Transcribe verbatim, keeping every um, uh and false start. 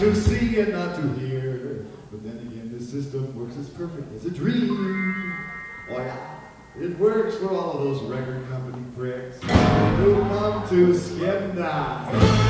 To see and not to hear. But then again, this system works as perfect as a dream. Oh yeah, it works for all of those record company pricks who come to skim down.